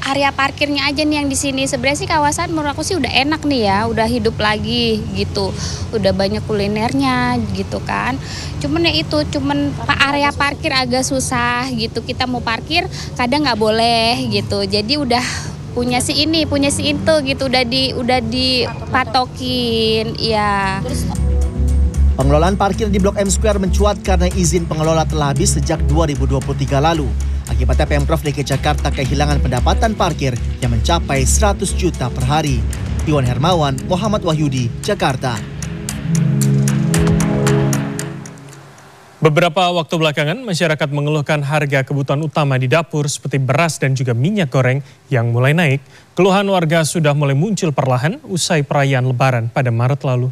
area parkirnya aja nih yang di sini. Sebenarnya sih kawasan menurut aku sih udah enak nih ya, udah hidup lagi gitu. Udah banyak kulinernya gitu kan. Cuman ya itu, area parkir agak susah gitu. Kita mau parkir kadang nggak boleh gitu. Jadi udah punya si itu gitu, udah dipatokin, ya. Pengelolaan parkir di Blok M Square mencuat karena izin pengelola telah habis sejak 2023 lalu. Akibatnya Pemprov DKI Jakarta kehilangan pendapatan parkir yang mencapai 100 juta per hari. Iwan Hermawan, Muhammad Wahyudi, Jakarta. Beberapa waktu belakangan, masyarakat mengeluhkan harga kebutuhan utama di dapur seperti beras dan juga minyak goreng yang mulai naik. Keluhan warga sudah mulai muncul perlahan usai perayaan Lebaran pada Maret lalu.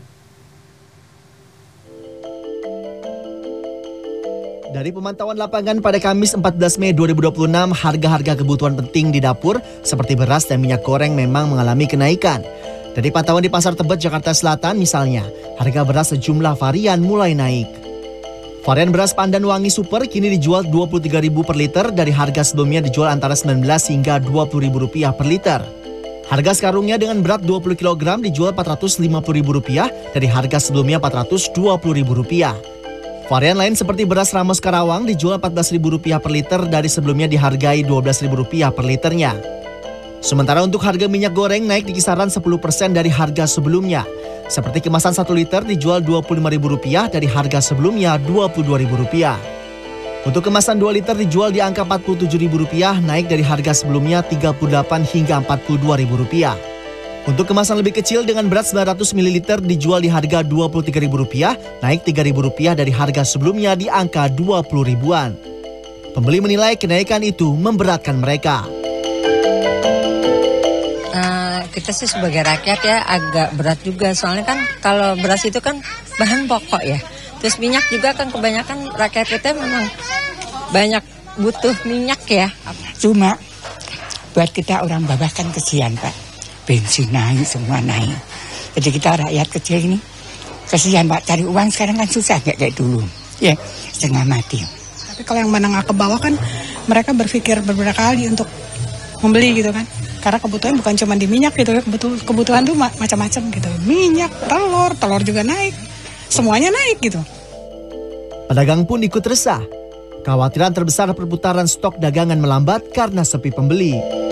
Dari pemantauan lapangan pada Kamis 14 Mei 2026, harga-harga kebutuhan penting di dapur seperti beras dan minyak goreng memang mengalami kenaikan. Dari pantauan di Pasar Tebet, Jakarta Selatan misalnya, harga beras sejumlah varian mulai naik. Varian beras Pandan Wangi Super kini dijual Rp23.000 per liter dari harga sebelumnya dijual antara Rp19 hingga Rp20.000 per liter. Harga sekarungnya dengan berat 20 kg dijual Rp450.000 dari harga sebelumnya Rp420.000. Varian lain seperti beras Ramos Karawang dijual Rp14.000 per liter dari sebelumnya dihargai Rp12.000 per liternya. Sementara untuk harga minyak goreng naik di kisaran 10% dari harga sebelumnya. Seperti kemasan 1 liter dijual Rp25.000 dari harga sebelumnya Rp22.000. Untuk kemasan 2 liter dijual di angka Rp47.000 naik dari harga sebelumnya Rp38 hingga Rp42.000. Untuk kemasan lebih kecil dengan berat 900 ml dijual di harga Rp23.000, naik Rp3.000 dari harga sebelumnya di angka Rp20.000-an. Pembeli menilai kenaikan itu memberatkan mereka. Kita sih sebagai rakyat ya agak berat juga, soalnya kan kalau beras itu kan bahan pokok ya. Terus minyak juga kan kebanyakan rakyat kita memang banyak butuh minyak ya. Cuma buat kita orang bawah kan kesian Pak. Bensin naik, semua naik. Jadi kita rakyat kecil ini kesian Pak, cari uang sekarang kan susah kayak dulu. Ya, setengah mati. Tapi kalau yang menengah ke bawah kan mereka berpikir beberapa kali untuk membeli gitu kan. Karena kebutuhan bukan cuma di minyak gitu ya, kebutuhan tuh macam-macam gitu. Minyak, telur juga naik. Semuanya naik gitu. Pedagang pun ikut resah. Kekhawatiran terbesar perputaran stok dagangan melambat karena sepi pembeli.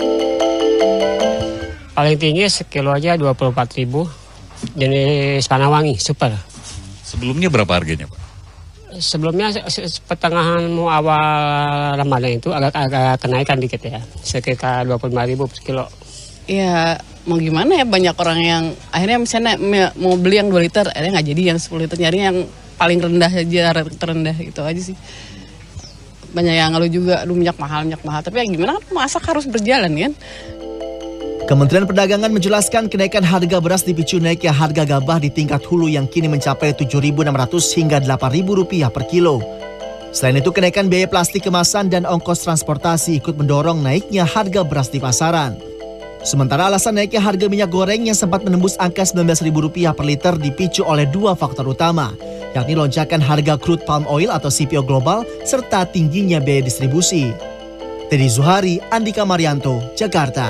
Paling tinggi sekilo aja Rp24.000, jenis Pandan Wangi Super. Sebelumnya berapa harganya Pak? Sebelumnya pertengahan mau awal Ramadan itu agak kenaikan dikit ya, sekitar Rp25.000 per kilo. Ya mau gimana ya, banyak orang yang akhirnya misalnya mau beli yang 2 liter, akhirnya nggak jadi yang 10 liter, nyari yang paling rendah aja, terendah gitu aja sih. Banyak yang ngeluh juga, aduh minyak mahal, tapi ya gimana kan masak harus berjalan kan. Kementerian Perdagangan menjelaskan kenaikan harga beras dipicu naiknya harga gabah di tingkat hulu yang kini mencapai Rp7.600 hingga Rp8.000 per kilo. Selain itu, kenaikan biaya plastik kemasan dan ongkos transportasi ikut mendorong naiknya harga beras di pasaran. Sementara alasan naiknya harga minyak goreng yang sempat menembus angka Rp19.000 per liter dipicu oleh 2 faktor utama, yakni lonjakan harga crude palm oil atau CPO global serta tingginya biaya distribusi. Teddy Zuhari, Andika Marianto, Jakarta.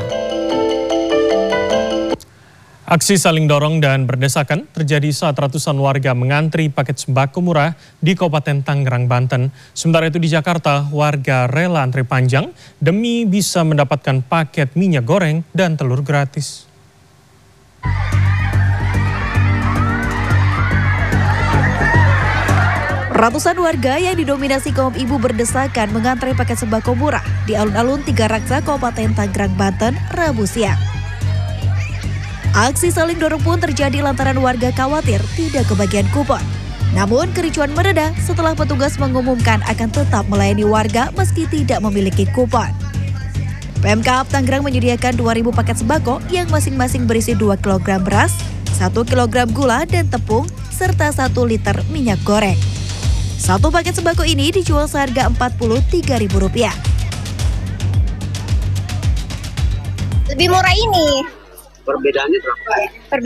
Aksi saling dorong dan berdesakan terjadi saat ratusan warga mengantri paket sembako murah di Kabupaten Tangerang, Banten. Sementara itu di Jakarta, warga rela antri panjang demi bisa mendapatkan paket minyak goreng dan telur gratis. Ratusan warga yang didominasi kaum ibu berdesakan mengantre paket sembako murah di alun-alun Tiga Raksa, Kabupaten Tangerang, Banten, Rabu siang. Aksi saling dorong pun terjadi lantaran warga khawatir tidak kebagian kupon. Namun kericuan mereda setelah petugas mengumumkan akan tetap melayani warga meski tidak memiliki kupon. Pemkab Tangerang menyediakan 2.000 paket sembako yang masing-masing berisi 2 kg beras, 1 kg gula dan tepung, serta 1 liter minyak goreng. Satu paket sembako ini dijual seharga Rp43.000. Lebih murah ini. Perbedaannya berapa?